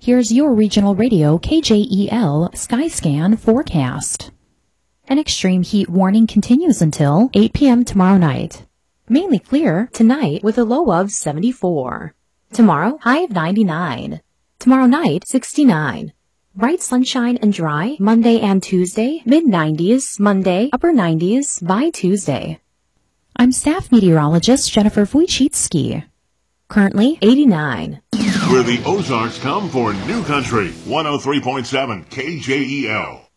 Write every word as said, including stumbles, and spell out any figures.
Here's your regional radio K J E L Skyscan forecast. An extreme heat warning continues until eight p.m. tomorrow night. Mainly clear tonight with a low of seventy-four. Tomorrow, high of ninety-nine. Tomorrow night, sixty-nine. Bright sunshine and dry Monday and Tuesday, mid nineties, Monday, upper nineties by Tuesday. I'm staff meteorologist Jennifer Wojcicki. Currently eighty-nine. Where the Ozarks come for New Country, one oh three point seven K J E L.